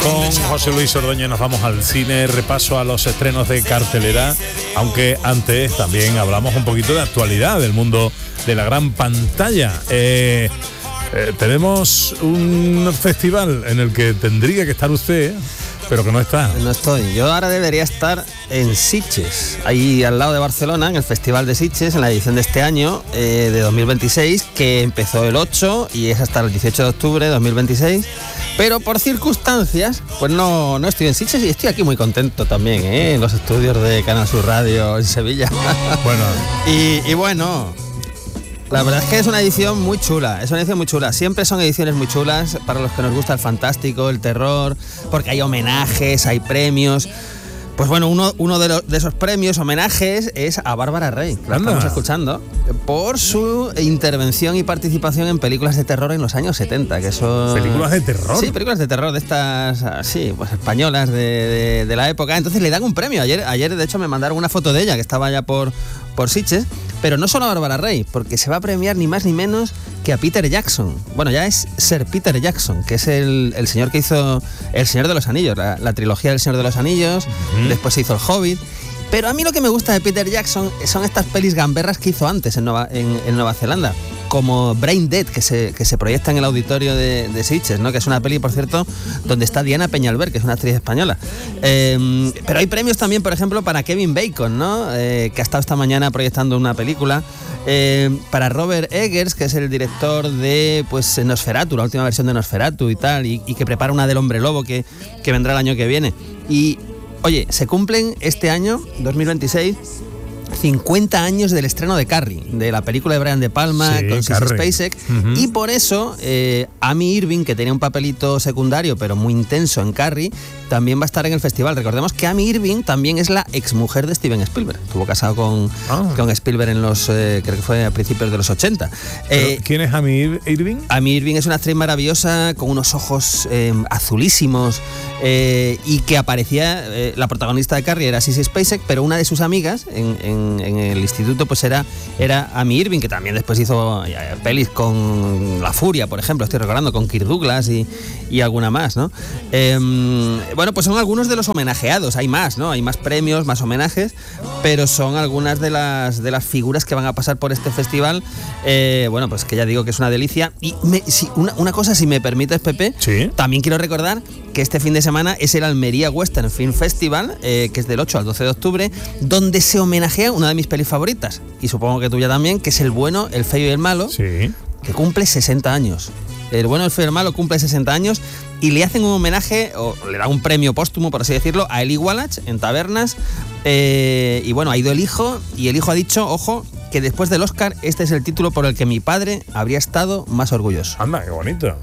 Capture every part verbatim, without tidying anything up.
Con José Luis Ordóñez nos vamos al cine, repaso a los estrenos de cartelera, aunque antes también hablamos un poquito de actualidad del mundo de la gran pantalla. Eh, eh, tenemos un festival en el que tendría que estar usted, pero que no está. No estoy. Yo ahora debería estar en Sitges, ahí al lado de Barcelona, en el Festival de Sitges, en la edición de este año, eh, de dos mil veintiséis, que empezó el ocho y es hasta el dieciocho de octubre de dos mil veintiséis. Pero por circunstancias, pues no, no estoy en Sitges y estoy aquí muy contento también, ¿eh? En los estudios de Canal Sur Radio en Sevilla. Bueno. y, y bueno... La verdad es que es una edición muy chula, es una edición muy chula. Siempre son ediciones muy chulas para los que nos gusta el fantástico, el terror, porque hay homenajes, hay premios. Pues bueno, uno, uno de, los, de esos premios, homenajes, es a Bárbara Rey, que la estamos escuchando, por su intervención y participación en películas de terror en los años setenta, que son... ¿Películas de terror? Sí, películas de terror de estas, sí, pues españolas de, de, de la época. Entonces le dan un premio. Ayer, ayer de hecho, me mandaron una foto de ella, que estaba ya por, por Sitges, pero no solo a Bárbara Rey, porque se va a premiar ni más ni menos que a Peter Jackson. Bueno, ya es Sir Peter Jackson, que es el, el señor que hizo El Señor de los Anillos, la, la trilogía del Señor de los Anillos, uh-huh. Después se hizo El Hobbit. Pero a mí lo que me gusta de Peter Jackson son estas pelis gamberras que hizo antes en Nueva, en, en Nueva Zelanda, como Brain Dead, que se, que se proyecta en el auditorio de, de Sitges, ¿no? Que es una peli, por cierto, donde está Diana Peñalver, que es una actriz española. Eh, pero hay premios también, por ejemplo, para Kevin Bacon, ¿no? Eh, que ha estado esta mañana proyectando una película. Eh, para Robert Eggers, que es el director de pues Nosferatu, la última versión de Nosferatu y tal, y, y que prepara una del Hombre Lobo que, que vendrá el año que viene. Y, oye, se cumplen este año, dos mil veintiséis, cincuenta años del estreno de Carrie, de la película de Brian De Palma, sí, con Sissy Spacek, uh-huh. Y por eso eh, Amy Irving, que tenía un papelito secundario pero muy intenso en Carrie, también va a estar en el festival. Recordemos que Amy Irving también es la exmujer de Steven Spielberg. Estuvo casado con, ah. con Spielberg en los, eh, creo que fue a principios de los ochenta. Eh, ¿Quién es Amy Irving? Amy Irving es una actriz maravillosa con unos ojos eh, azulísimos eh, y que aparecía, eh, la protagonista de Carrie era Sissy Spacek, pero una de sus amigas en, en, en el instituto pues era, era Amy Irving, que también después hizo eh, pelis con La Furia, por ejemplo, estoy recordando, con Kirk Douglas y, y alguna más, ¿no? Eh, bueno, pues son algunos de los homenajeados, hay más, ¿no? Hay más premios, más homenajes, pero son algunas de las, de las figuras que van a pasar por este festival. Eh, bueno, pues que ya digo que es una delicia. Y me, si, una, una cosa, si me permites, Pepe, ¿sí? También quiero recordar que este fin de semana es el Almería Western Film Festival, eh, que es del ocho al doce de octubre, donde se homenajea una de mis pelis favoritas, y supongo que tuya también, que es El Bueno, el Feo y el Malo, sí. Que cumple sesenta años. El Bueno, el Feo y el Malo cumple sesenta años y le hacen un homenaje, o le dan un premio póstumo, por así decirlo, a Eli Wallach en tabernas. Eh, y bueno, ha ido el hijo, y el hijo ha dicho, ojo, que después del Oscar, este es el título por el que mi padre habría estado más orgulloso. Anda, qué bonito.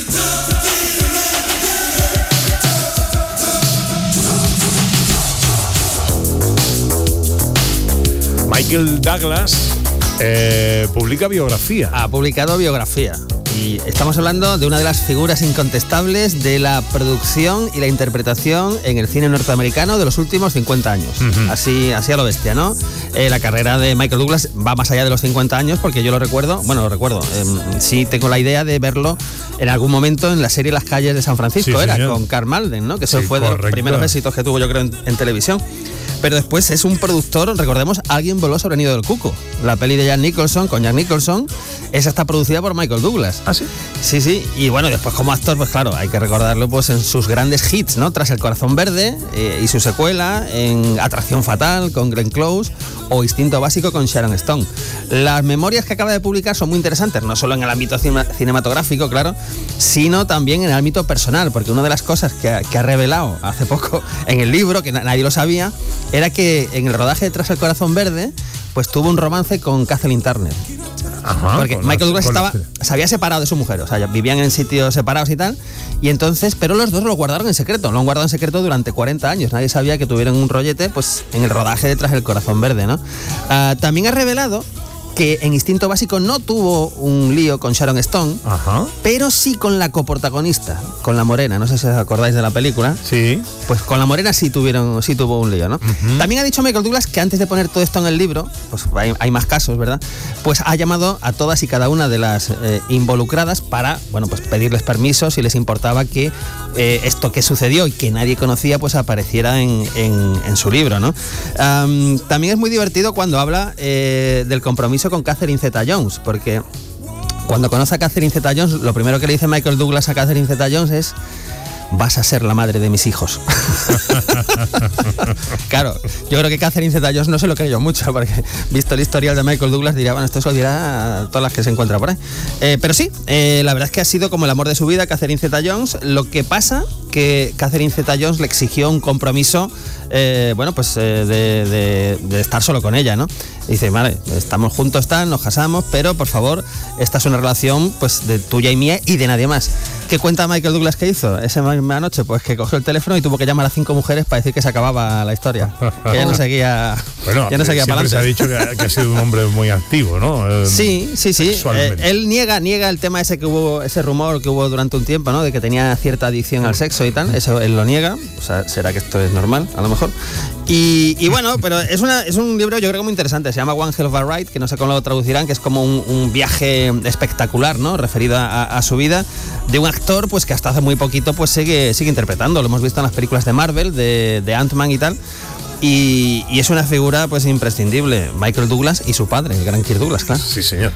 Michael Douglas eh, publica biografía. Ha publicado biografía. Y estamos hablando de una de las figuras incontestables de la producción y la interpretación en el cine norteamericano de los últimos cincuenta años. Uh-huh. Así, así a lo bestia, ¿no? Eh, la carrera de Michael Douglas va más allá de los cincuenta años, porque yo lo recuerdo, bueno, lo recuerdo, eh, sí tengo la idea de verlo en algún momento en la serie Las calles de San Francisco, sí, era señor. Con Karl Malden, ¿no? Que eso sí, fue correcto. De los primeros éxitos que tuvo, yo creo, en, en televisión. Pero después es un productor, recordemos, Alguien voló sobre el nido del cuco. La peli de Jack Nicholson, con Jack Nicholson, esa está producida por Michael Douglas. ¿Ah, sí? Sí, sí. Y bueno, después como actor, pues claro, hay que recordarlo pues en sus grandes hits, ¿no? Tras El corazón verde eh, y su secuela, en Atracción fatal, con Glenn Close, o Instinto básico, con Sharon Stone. Las memorias que acaba de publicar son muy interesantes, no solo en el ámbito cine- cinematográfico, claro, sino también en el ámbito personal, porque una de las cosas que ha, que ha revelado hace poco en el libro, que nadie lo sabía, era que en el rodaje de Tras el corazón verde, pues tuvo un romance con Kathleen Turner. Ajá, porque Michael Douglas estaba, se había separado de su mujer, o sea, vivían en sitios separados y tal, y entonces, pero los dos lo guardaron en secreto, lo han guardado en secreto durante cuarenta años, nadie sabía que tuvieron un rollete, pues en el rodaje de Tras el corazón verde, ¿no? Uh, también ha revelado que en Instinto básico no tuvo un lío con Sharon Stone, ajá, pero sí con la coprotagonista, con la morena, no sé si os acordáis de la película. Sí. pues con la morena sí tuvieron, sí tuvo un lío, ¿no? Uh-huh. También ha dicho Michael Douglas que antes de poner todo esto en el libro, pues hay, hay más casos, ¿verdad? Pues ha llamado a todas y cada una de las eh, involucradas para, bueno, pues pedirles permiso si les importaba que eh, esto que sucedió y que nadie conocía, pues apareciera en, en, en su libro, ¿no? Um, también es muy divertido cuando habla eh, del compromiso con Catherine Zeta-Jones, porque cuando conoce a Catherine Zeta-Jones, lo primero que le dice Michael Douglas a Catherine Zeta-Jones es: vas a ser la madre de mis hijos. Claro, yo creo que Catherine Zeta-Jones no se lo creyó mucho, porque visto el historial de Michael Douglas diría, bueno, esto se lo dirá a todas las que se encuentra por ahí. Eh, pero sí, eh, la verdad es que ha sido como el amor de su vida, Catherine Zeta-Jones. Lo que pasa que Catherine Zeta-Jones le exigió un compromiso, eh, bueno, pues eh, de, de, de estar solo con ella, ¿no? Y dice, vale, estamos juntos, tal, nos casamos, pero por favor, esta es una relación pues de tuya y mía y de nadie más. ¿Qué cuenta Michael Douglas que hizo esa misma noche? Pues que cogió el teléfono y tuvo que llamar a cinco mujeres para decir que se acababa la historia. Que ya no seguía, bueno, ya no seguía para adelante. Se ha dicho que, que ha sido un hombre muy activo, ¿no? Eh, sí, sí, sí. Eh, él niega, niega el tema ese que hubo, ese rumor que hubo durante un tiempo, ¿no? De que tenía cierta adicción al sexo y tal. Eso él lo niega. O sea, será que esto es normal, a lo mejor. Y, y bueno, pero es, una, es un libro yo creo muy interesante. Se llama One Hell of a Ride, que no sé cómo lo traducirán, que es como un, un viaje espectacular, ¿no? Referido a, a su vida, de un actor pues que hasta hace muy poquito pues sigue, sigue interpretando. Lo hemos visto en las películas de Marvel, de, de Ant-Man y tal. Y, y es una figura pues imprescindible. Michael Douglas y su padre, el gran Kirk Douglas, claro. Sí, señor.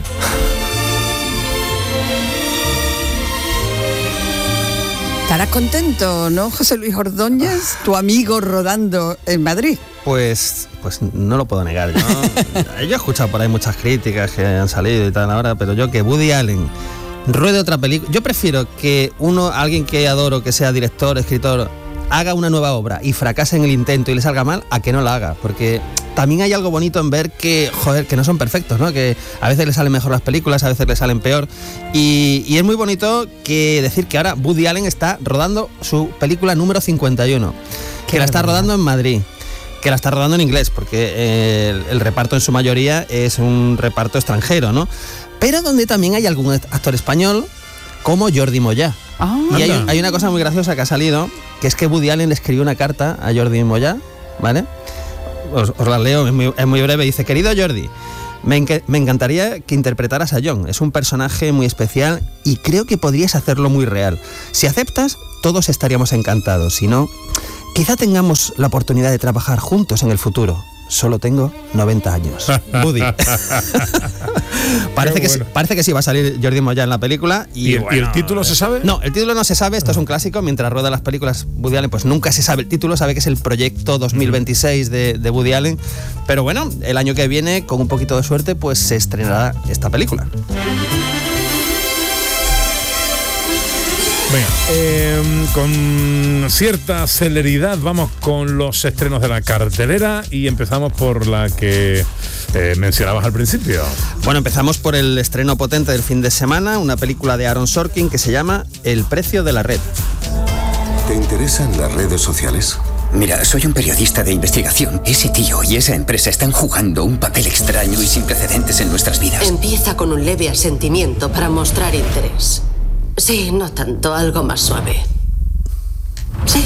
Estarás contento, ¿no, José Luis Ordóñez? Tu amigo rodando en Madrid. Pues, pues no lo puedo negar. Yo, yo he escuchado por ahí muchas críticas que han salido y tal ahora, pero yo que Woody Allen ruede otra película. Yo prefiero que uno, alguien que adoro, que sea director, escritor, haga una nueva obra y fracase en el intento y le salga mal, a que no la haga, porque también hay algo bonito en ver que, joder, que no son perfectos, ¿no? Que a veces le salen mejor las películas, a veces le salen peor. Y, y es muy bonito que decir que ahora Woody Allen está rodando su película número cincuenta y uno, que la está rodando en Madrid, que la está rodando en inglés, porque el, el reparto en su mayoría es un reparto extranjero, ¿no? Pero donde también hay algún actor español, como Jordi Moyà. Ah, y hay, hay una cosa muy graciosa que ha salido, que es que Woody Allen le escribió una carta a Jordi Moyà, ¿vale? Os, os la leo, es muy, es muy breve. Dice: querido Jordi, me, enc- me encantaría que interpretaras a John. Es un personaje muy especial y creo que podrías hacerlo muy real. Si aceptas, todos estaríamos encantados. Si no, quizá tengamos la oportunidad de trabajar juntos en el futuro. Solo tengo noventa años. Woody. parece, que bueno. sí, parece que sí va a salir Jordi Moyà en la película. Y, ¿Y, el, bueno, ¿Y el título se sabe? No, el título no se sabe. Esto es un clásico. Mientras rueda las películas Woody Allen, pues nunca se sabe el título. Sabe que es el proyecto dos mil veintiséis de, de Woody Allen. Pero bueno, el año que viene, con un poquito de suerte, pues se estrenará esta película. Venga, eh, con cierta celeridad vamos con los estrenos de la cartelera y empezamos por la que eh, mencionabas al principio. Bueno, empezamos por el estreno potente del fin de semana, una película de Aaron Sorkin que se llama El precio de la red. ¿Te interesan las redes sociales? Mira, soy un periodista de investigación. Ese tío y esa empresa están jugando un papel extraño y sin precedentes en nuestras vidas. Empieza con un leve asentimiento para mostrar interés. Sí, no tanto, algo más suave. Sí.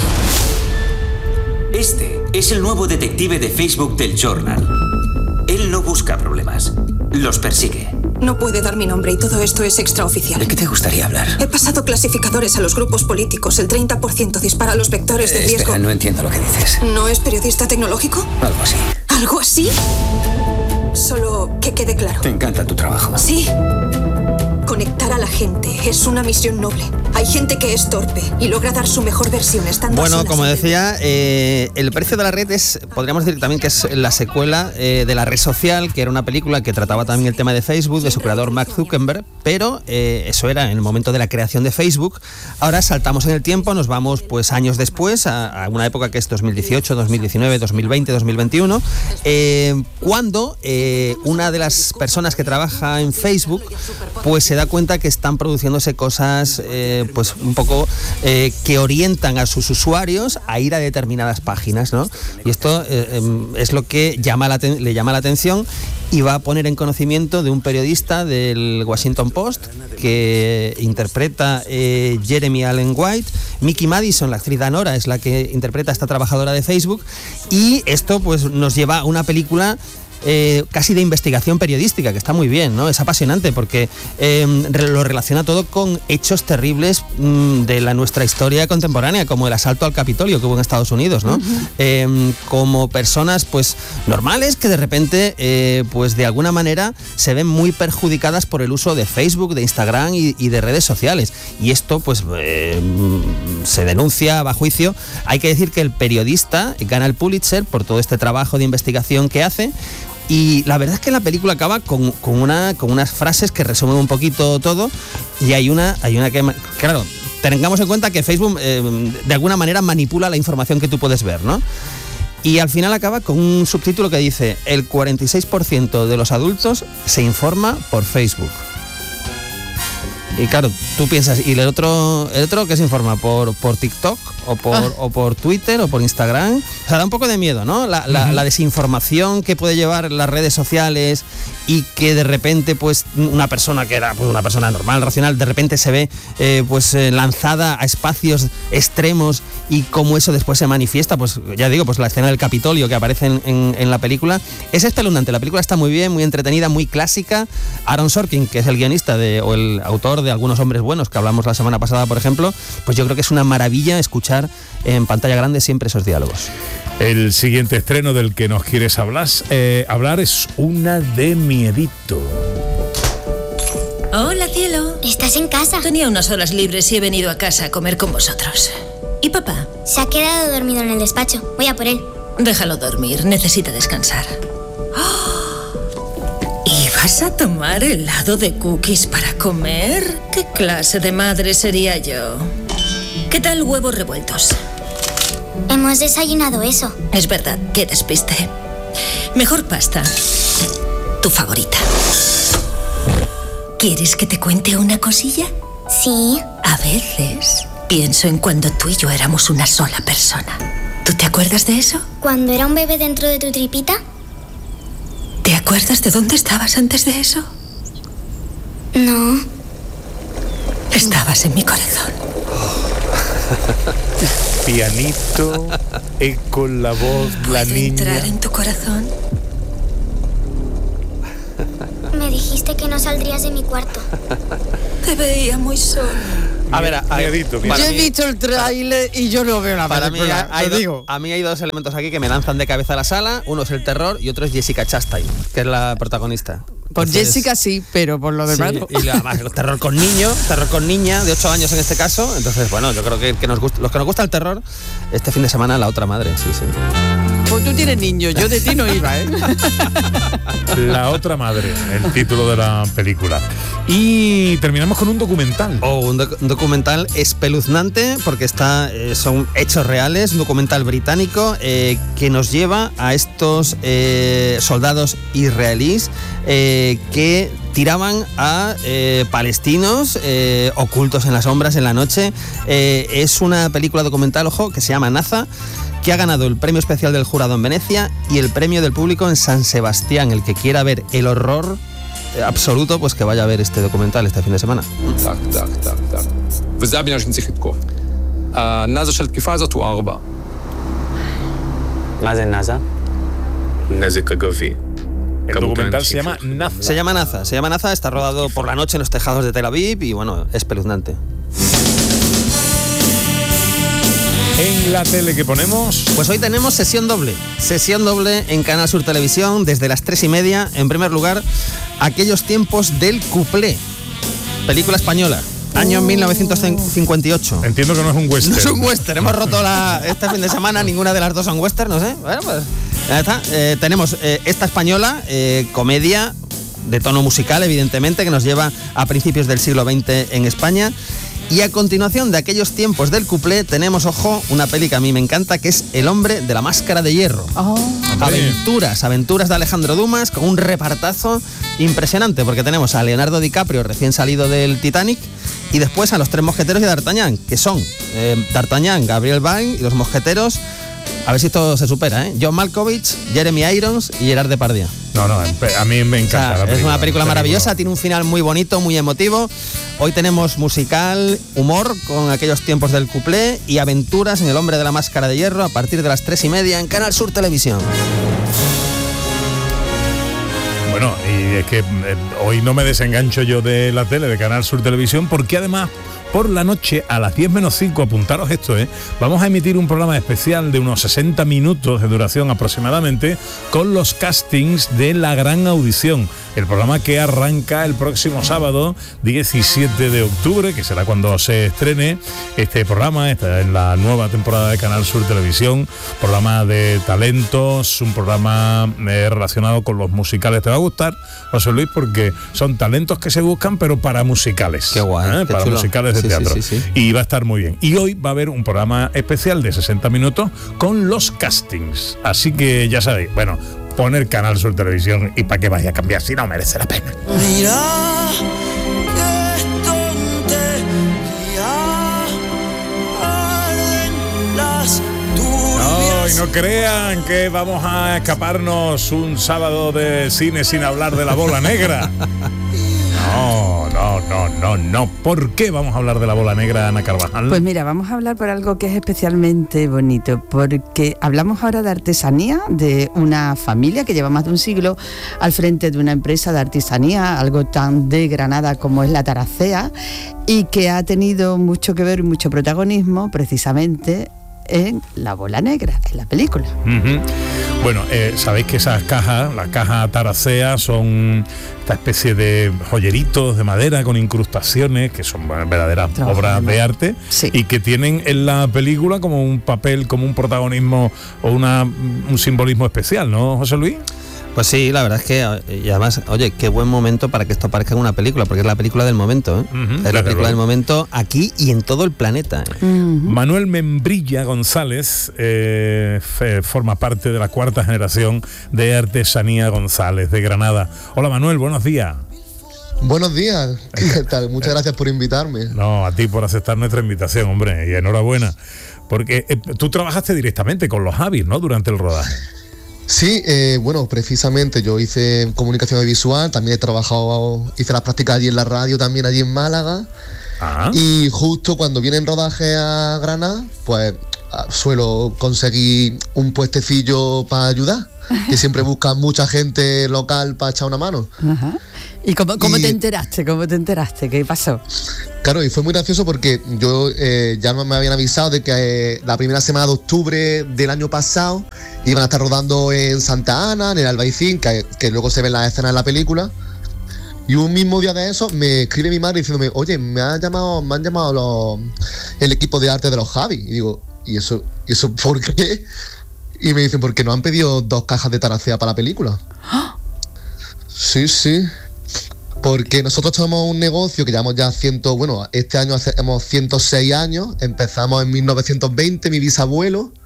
Este es el nuevo detective de Facebook del Journal. Él no busca problemas, los persigue. No puede dar mi nombre y todo esto es extraoficial. ¿De qué te gustaría hablar? He pasado clasificadores a los grupos políticos. El treinta por ciento dispara los vectores de eh, riesgo. Espera, no entiendo lo que dices. ¿No es periodista tecnológico? Algo así. ¿Algo así? Solo que quede claro. ¿Te encanta tu trabajo? Sí. Conectar a la gente es una misión noble. Hay gente que es torpe y logra dar su mejor versión estando Bueno, como decía, eh, El precio de la red es, podríamos decir también que es la secuela eh, de La red social, que era una película que trataba también el tema de Facebook, de su creador Mark Zuckerberg, pero eh, eso era en el momento de la creación de Facebook. Ahora saltamos en el tiempo, nos vamos pues años después, a, a una época que es dos mil dieciocho, dos mil diecinueve, dos mil veinte, dos mil veintiuno, eh, cuando eh, una de las personas que trabaja en Facebook pues se da cuenta que están produciéndose cosas eh, pues un poco eh, que orientan a sus usuarios a ir a determinadas páginas, ¿no? Y esto eh, es lo que llama la le llama la atención y va a poner en conocimiento de un periodista del Washington Post que interpreta eh, Jeremy Allen White. Mickey Madison, la actriz Danora, es la que interpreta a esta trabajadora de Facebook, y esto pues nos lleva a una película Eh, casi de investigación periodística, que está muy bien, ¿no? Es apasionante porque eh, lo relaciona todo con hechos terribles mmm, de la nuestra historia contemporánea, como el asalto al Capitolio que hubo en Estados Unidos, ¿no? Uh-huh. Eh, como personas pues normales que de repente eh, pues de alguna manera se ven muy perjudicadas por el uso de Facebook, de Instagram y, y de redes sociales, y esto pues eh, se denuncia, va a juicio. Hay que decir que el periodista gana el Pulitzer por todo este trabajo de investigación que hace. Y la verdad es que la película acaba con, con, una, con unas frases que resumen un poquito todo, y hay una, hay una que, claro, tengamos en cuenta que Facebook eh, de alguna manera manipula la información que tú puedes ver, ¿no? Y al final acaba con un subtítulo que dice: el cuarenta y seis por ciento de los adultos se informa por Facebook. Y claro, tú piensas, ¿y el otro, el otro que se informa? ¿Por, por TikTok? O por, ah. o por Twitter? ¿O por Instagram? O sea, da un poco de miedo, ¿no? La, la, uh-huh. la desinformación que puede llevar las redes sociales, y que de repente, pues, una persona que era pues, una persona normal, racional, de repente se ve eh, pues eh, lanzada a espacios extremos, y cómo eso después se manifiesta. Pues ya digo, pues la escena del Capitolio que aparece en, en, en la película es espeluznante. La película está muy bien, muy entretenida, muy clásica. Aaron Sorkin, que es el guionista de, o el autor de Algunos hombres buenos, que hablamos la semana pasada, por ejemplo, pues yo creo que es una maravilla escuchar en pantalla grande siempre esos diálogos. El siguiente estreno del que nos quieres hablar, eh, hablar es una de miedito. Hola, cielo. ¿Estás en casa? Tenía unas horas libres y he venido a casa a comer con vosotros. ¿Y papá? Se ha quedado dormido en el despacho. Voy a por él. Déjalo dormir, necesita descansar. ¡Oh! ¿Y vas a tomar helado de cookies para comer? ¿Qué clase de madre sería yo? ¿Qué tal huevos revueltos? Hemos desayunado eso. Es verdad, qué despiste. Mejor pasta. Tu favorita. ¿Quieres que te cuente una cosilla? Sí. A veces pienso en cuando tú y yo éramos una sola persona. ¿Tú te acuerdas de eso? ¿Cuando era un bebé dentro de tu tripita? ¿Te acuerdas de dónde estabas antes de eso? No. Estabas en mi corazón. Pianito, eco la voz, la niña. ¿Entrar en tu corazón? Me dijiste que no saldrías de mi cuarto. Te veía muy solo. A ver, a, a ver yo he visto el tráiler y yo no veo la para película, mí hay, te digo. A mí hay dos elementos aquí que me lanzan de cabeza a la sala. Uno es el terror y otro es Jessica Chastain, que es la protagonista. Por Entonces, Jessica sí, pero por lo demás sí, y además el terror con niño, terror con niña de ocho años en este caso. Entonces, bueno, yo creo que, que nos gusta, los que nos gusta el terror, este fin de semana La Otra Madre, sí, sí. Pues tú tienes niños, yo de ti no iba, ¿eh? La Otra Madre, el título de la película. Y terminamos con un documental. Oh, un, doc- un documental espeluznante, porque está, eh, son hechos reales, un documental británico eh, que nos lleva a estos eh, soldados israelíes eh, que tiraban a eh, palestinos eh, ocultos en las sombras en la noche. Eh, es una película documental, ojo, que se llama Naza, que ha ganado el premio especial del jurado en Venecia y el premio del público en San Sebastián. El que quiera ver el horror absoluto, pues que vaya a ver este documental este fin de semana. Так, так, так, так. וזה של צחיקו. הנאזה של תקיפה הזאת הוא ארבע. ¿Más de Naza? נזק אגבי. El documental se llama Naza. Se llama Naza, se llama Naza, está rodado por la noche en los tejados de Tel Aviv y bueno, es espeluznante. En la tele que ponemos, pues hoy tenemos sesión doble, sesión doble en Canal Sur Televisión desde las tres y media. En primer lugar, Aquellos tiempos del cuplé, película española, año mil novecientos cincuenta y ocho. Entiendo que no es un western. No es un western, hemos roto la, este fin de semana, ninguna de las dos son western, no sé. Bueno, pues ya está. Eh, tenemos eh, esta española, eh, comedia de tono musical, evidentemente, que nos lleva a principios del siglo veinte en España. Y a continuación de Aquellos tiempos del cuplé tenemos, ojo, una peli que a mí me encanta, que es El hombre de la máscara de hierro. Oh. Aventuras, aventuras de Alejandro Dumas, con un repartazo impresionante, porque tenemos a Leonardo DiCaprio recién salido del Titanic, y después a los tres mosqueteros y a D'Artagnan, que son eh, D'Artagnan, Gabriel Byrne, y los mosqueteros, a ver si esto se supera, ¿eh? John Malkovich, Jeremy Irons y Gerard Depardieu. No, no, a mí me encanta. O sea, la película, es una película maravillosa, película. tiene un final muy bonito, muy emotivo. Hoy tenemos musical, humor con aquellos tiempos del cuplé y aventuras en El hombre de la máscara de hierro a partir de las tres y media en Canal Sur Televisión. Bueno, y es que eh, hoy no me desengancho yo de la tele, de Canal Sur Televisión, porque además por la noche a las diez menos cinco, apuntaros esto, ¿eh? Vamos a emitir un programa especial de unos sesenta minutos de duración aproximadamente con los castings de La Gran Audición, el programa que arranca el próximo sábado diecisiete de octubre, que será cuando se estrene este programa, está en la nueva temporada de Canal Sur Televisión, programa de talentos, un programa eh, relacionado con los musicales. Te va a gustar, José Luis, porque son talentos que se buscan, pero para musicales. Qué guay, ¿eh? qué Para chulo. musicales de Sí, teatro. sí, sí, sí. Y va a estar muy bien. Y hoy va a haber un programa especial de sesenta minutos con los castings. Así que ya sabéis, bueno, poner Canal Sur Televisión y para que vaya a cambiar si no merece la pena. Mira qué tontería, arden las No, y no crean que vamos a escaparnos un sábado de cine sin hablar de La Bola Negra. No, no, no, no, no. ¿Por qué vamos a hablar de La Bola Negra, Ana Carvajal? Pues mira, vamos a hablar por algo que es especialmente bonito, porque hablamos ahora de artesanía, de una familia que lleva más de un siglo al frente de una empresa de artesanía, algo tan de Granada como es la Taracea, y que ha tenido mucho que ver y mucho protagonismo precisamente en La Bola Negra, en la película. Uh-huh. Bueno, eh, sabéis que esas cajas, la caja Taracea, son esta especie de joyeritos de madera con incrustaciones que son verdaderas Trabajo obras de de arte, sí. y que tienen en la película como un papel, como un protagonismo o una, un simbolismo especial, ¿no, José Luis? Pues sí, la verdad es que, y además, oye, qué buen momento para que esto aparezca en una película, porque es la película del momento, ¿eh? Uh-huh, es la desde película luego. del momento aquí y en todo el planeta, ¿eh? Uh-huh. Manuel Membrilla González eh, fe, forma parte de la cuarta generación de Artesanía González de Granada. Hola Manuel, buenos días. Buenos días, ¿qué tal? Muchas gracias por invitarme. No, a ti por aceptar nuestra invitación, hombre, y enhorabuena. Porque eh, tú trabajaste directamente con los Javis, ¿no?, durante el rodaje. Sí, eh, bueno, precisamente yo hice comunicación audiovisual, también he trabajado, hice las prácticas allí en la radio, también allí en Málaga. Ah. Y justo cuando vienen rodaje a Granada, pues suelo conseguir un puestecillo para ayudar, que siempre buscan mucha gente local para echar una mano. Ajá. ¿Y cómo, cómo Y- te enteraste? ¿Cómo te enteraste? ¿Qué pasó? Claro, y fue muy gracioso porque yo eh, ya me habían avisado de que eh, la primera semana de octubre del año pasado iban a estar rodando en Santa Ana, en el Albaicín, que, que luego se ven las escenas en la película. Y un mismo día de eso me escribe mi madre diciéndome, oye, me han llamado, me han llamado los, el equipo de arte de los Javis. Y digo, ¿y eso, ¿y eso por qué? Y me dicen, porque nos han pedido dos cajas de Taracea para la película. Sí, sí. Porque nosotros tenemos un negocio que llevamos ya ciento, bueno, este año hacemos ciento seis años, empezamos en mil novecientos veinte, mi bisabuelo,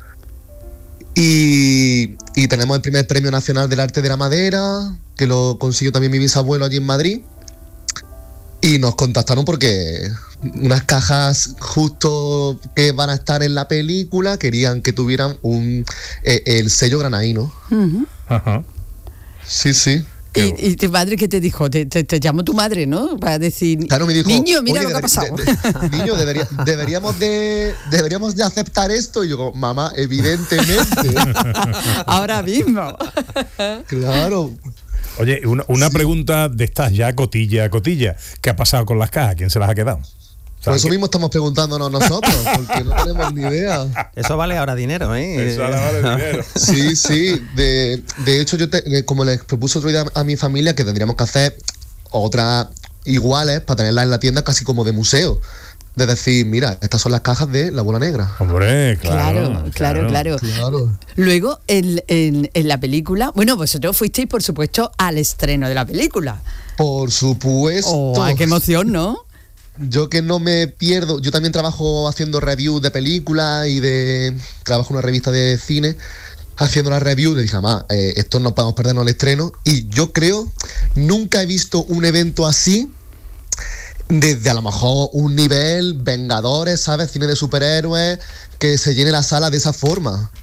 y, y tenemos el primer premio nacional del arte de la madera, que lo consiguió también mi bisabuelo allí en Madrid, y nos contactaron porque unas cajas justo que van a estar en la película querían que tuvieran un eh, el sello granadino. Uh-huh. Ajá. Sí, sí. ¿Y, y tu madre qué te dijo? Te, te, te llamó tu madre, ¿no? Para decir, Claro, me dijo, niño, mira "Oye, lo que ha pasado. de- de- niño, debería- deberíamos de deberíamos de aceptar esto. Y yo digo, mamá, evidentemente. Ahora mismo. Claro. Oye, una, una pregunta de estas ya cotilla, cotilla. ¿Qué ha pasado con las cajas? ¿Quién se las ha quedado? Por eso mismo estamos preguntándonos nosotros, porque no tenemos ni idea. Eso vale ahora dinero, ¿eh? Eso ahora vale dinero. Sí, sí. De, de hecho, yo te- como les propuse otro día a mi familia, que tendríamos que hacer otras iguales para tenerlas en la tienda casi como de museo. De decir, mira, estas son las cajas de La Bola Negra. Hombre, Claro, claro, claro. Claro. Luego, en, en, en la película, bueno, vosotros fuisteis, por supuesto, al estreno de la película. Por supuesto. Oh, ¡qué emoción!, ¿no? Yo que no me pierdo, yo también trabajo haciendo reviews de películas y de trabajo en una revista de cine haciendo las reviews. Le dije, mamá, eh, esto no podemos perdernos el estreno. Y yo creo, nunca he visto un evento así desde a lo mejor un nivel Vengadores, ¿sabes? Cine de superhéroes, que se llene la sala de esa forma.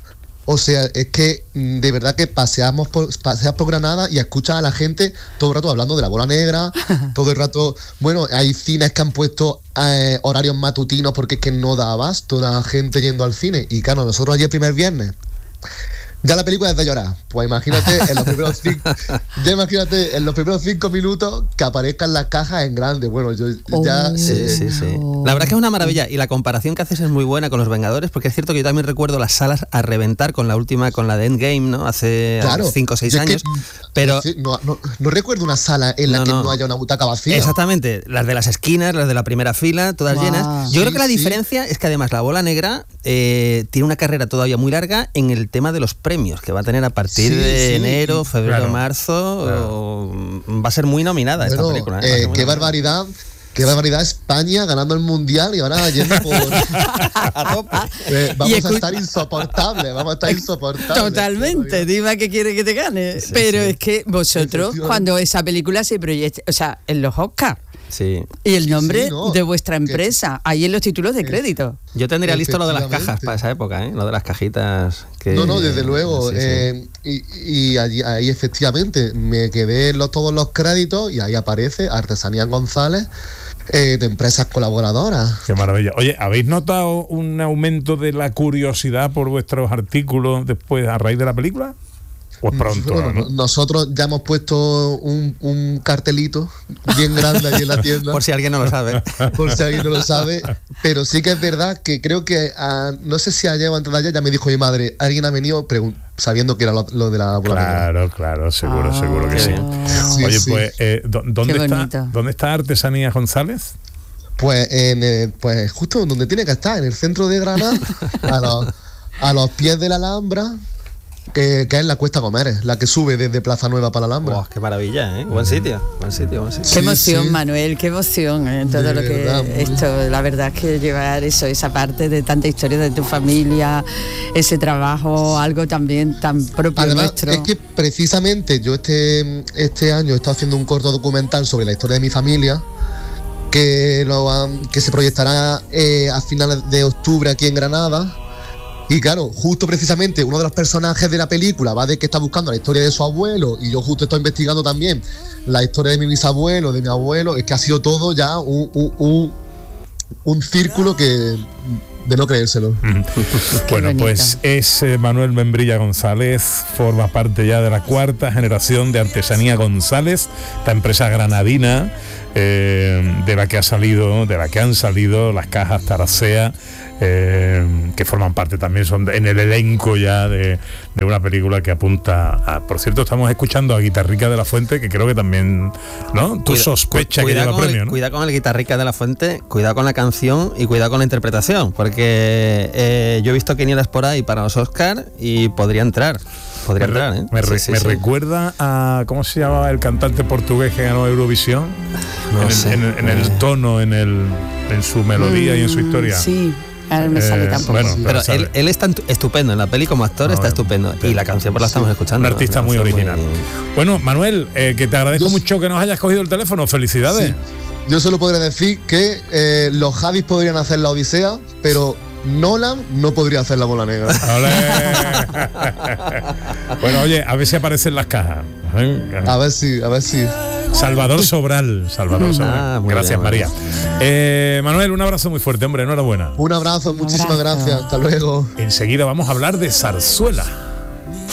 O sea, es que mm, de verdad que paseamos por, paseas por Granada y escuchas a la gente todo el rato hablando de la bola negra, todo el rato, bueno, hay cines que han puesto eh, horarios matutinos porque es que no da abasto la gente yendo al cine. Y claro, nosotros ayer primer viernes, ya la película es de llorar. Pues imagínate en los primeros cinco, ya imagínate en los primeros cinco minutos que aparezcan las cajas en grande. Bueno, yo ya. Oh, sí, eh, sí, sí. La verdad es que es una maravilla. Y la comparación que haces es muy buena con Los Vengadores, porque es cierto que yo también recuerdo las salas a reventar con la última, con la de Endgame, ¿no? Hace claro, cinco o seis es años. Que, pero sí, no, no, no recuerdo una sala en la no, que no. no haya una butaca vacía. Exactamente, las de las esquinas, las de la primera fila, todas Wow. llenas. Yo Sí, creo que la sí. diferencia es que además la bola negra eh, tiene una carrera todavía muy larga en el tema de los premios, que va a tener a partir Sí, de sí. enero, febrero, Claro, marzo. claro. o- va a ser muy nominada Bueno, esta película. ¿eh? Va a eh, ser muy qué nominada. barbaridad. Qué barbaridad, España ganando el mundial y ahora yendo por. A tope. Eh, vamos Y a escu- estar insoportables, vamos a estar insoportables. Totalmente, dime que quiere que te gane. Sí, Pero sí. es que vosotros, Efectivamente. cuando esa película se proyecta, o sea, en los Oscars, Sí. y el Sí, nombre sí, no, de vuestra que- empresa, ahí en los títulos de Eh, crédito. Yo tendría listo lo de las cajas Efectivamente. para esa época, ¿eh? Lo de las cajitas. Que, No, no, desde luego. sí, sí. eh, y y allí, ahí efectivamente me quedé en los, todos los créditos y ahí aparece Artesanía González eh, de empresas colaboradoras. Qué maravilla. Oye, ¿habéis notado un aumento de la curiosidad por vuestros artículos después a raíz de la película? Pues pronto, Bueno, ¿no? nosotros ya hemos puesto un, un cartelito bien grande allí en la tienda. Por si alguien no lo sabe. Por si alguien no lo sabe, pero sí que es verdad que creo que ah, no sé si ayer o antes de ayer ya me dijo mi madre, alguien ha venido pregun- sabiendo que era lo, lo de la bola negra. Claro, claro, seguro, Ah, seguro que qué sí. bien. Sí, Oye, sí. pues, eh, ¿dó- ¿dónde Qué está, bonito. ¿dónde está Artesanía González? Pues, en, eh, pues justo donde tiene que estar, en el centro de Granada, a los, a los pies de la Alhambra, que, que es la Cuesta Comeres, la que sube desde Plaza Nueva para la Alhambra. Wow, qué maravilla, ¿eh? Buen sitio, buen sitio, buen sitio. Qué Sí, emoción, sí. Manuel, qué emoción, ¿eh? Todo De lo que verdad, muy esto, la verdad es que llevar eso, esa parte de tanta historia de tu familia, ese trabajo, algo también tan propio Además, nuestro. es que precisamente yo este, este año he estado haciendo un corto documental sobre la historia de mi familia, que, lo, han- que se proyectará eh, a finales de octubre aquí en Granada. Y claro, justo precisamente uno de los personajes de la película va de que está buscando la historia de su abuelo, y yo justo estoy investigando también la historia de mi bisabuelo, de mi abuelo. Es que ha sido todo ya un, un, un, un círculo que de no creérselo. Bueno, bonito. pues es eh, Manuel Membrilla González, forma parte ya de la cuarta generación de Artesanía González, esta empresa granadina eh, de la que ha salido, de la que han salido las cajas Taracea, eh, que forman parte también, son de- en el elenco ya de, de una película que apunta a... Por cierto, estamos escuchando a Guitarrica de la Fuente, que creo que también, ¿no? Tú Cuida- sospechas cu- que cuidado lleva con el- premio, ¿no? Cuidado con el guitarrica de la Fuente, cuidado con la canción y cuidado con la interpretación, porque eh, yo he visto quinielas por ahí para los Oscars y podría entrar. Podría Me, re- entrar, ¿eh? me re- Sí, sí, me sí. recuerda a ¿cómo se llamaba el cantante portugués que ganó Eurovisión? No en, el, sé. en el- en el tono, en el en su melodía y en su historia. Sí, ahora me sale Eh, tampoco. bueno, Sí. Pero sabe. él, él está entu- estupendo, en la peli como actor No, está eh, estupendo. sí. Y la canción pues la estamos escuchando. Un artista ¿no? muy Una original. canción Bueno, Manuel, eh, que te agradezco Yo- mucho que nos hayas cogido el teléfono. Felicidades. Sí. Yo solo podría decir que eh, los Javis podrían hacer la Odisea, pero Nolan no podría hacer la bola negra. ¡Olé! Bueno, oye, a ver si aparecen las cajas. ¿eh? A ver si, a ver si. Salvador Sobral. Salvador Sobral. Ah, muy Gracias, bien, muy María. Eh, Manuel, un abrazo muy fuerte, hombre. Enhorabuena. Un abrazo, muchísimas abrazo. gracias. Hasta luego. Enseguida vamos a hablar de zarzuela.